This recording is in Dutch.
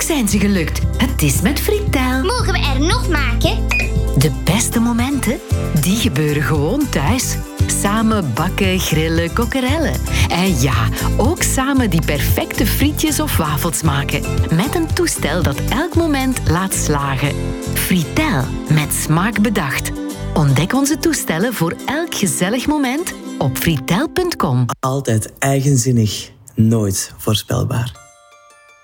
zijn ze gelukt. Het is met Fritel. Mogen we er nog maken? De beste momenten, die gebeuren gewoon thuis. Samen bakken, grillen, kokkerellen. En ja, ook samen die perfecte frietjes of wafels maken. Met een toestel dat elk moment laat slagen. Fritel, met smaak bedacht. Ontdek onze toestellen voor elk gezellig moment op fritel.com. Altijd eigenzinnig, nooit voorspelbaar.